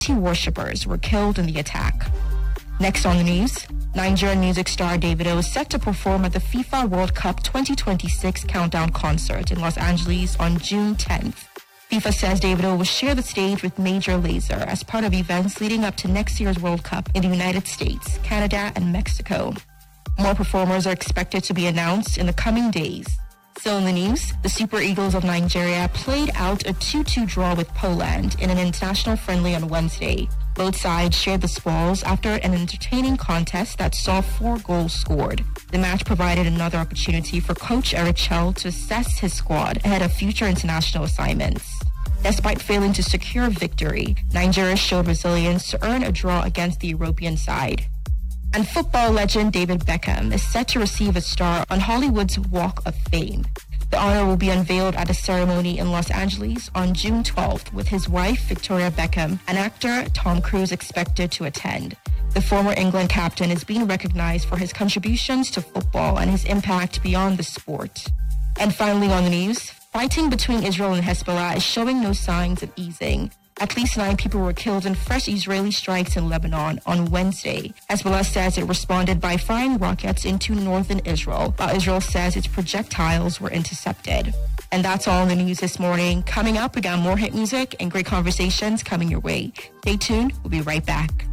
worshippers were killed in the attack. Next on the news, Nigerian music star Davido is set to perform at the FIFA World Cup 2026 countdown concert in Los Angeles on June 10th. FIFA says Davido will share the stage with Major Lazer as part of events leading up to next year's World Cup in the United States, Canada, and Mexico. More performers are expected to be announced in the coming days. Still in the news, the Super Eagles of Nigeria played out a 2-2 draw with Poland in an international friendly on Wednesday. Both sides shared the spoils after an entertaining contest that saw 4 goals scored. The match provided another opportunity for coach Eric Chell to assess his squad ahead of future international assignments. Despite failing to secure victory, Nigeria showed resilience to earn a draw against the European side. And football legend David Beckham is set to receive a star on Hollywood's Walk of Fame. The honor will be unveiled at a ceremony in Los Angeles on June 12th with his wife, Victoria Beckham, and actor Tom Cruise expected to attend. The former England captain is being recognized for his contributions to football and his impact beyond the sport. And finally on the news, fighting between Israel and Hezbollah is showing no signs of easing. At least 9 people were killed in fresh Israeli strikes in Lebanon on Wednesday. Hezbollah says it responded by firing rockets into northern Israel, while Israel says its projectiles were intercepted. And that's all in the news this morning. Coming up, we got more hit music and great conversations coming your way. Stay tuned. We'll be right back.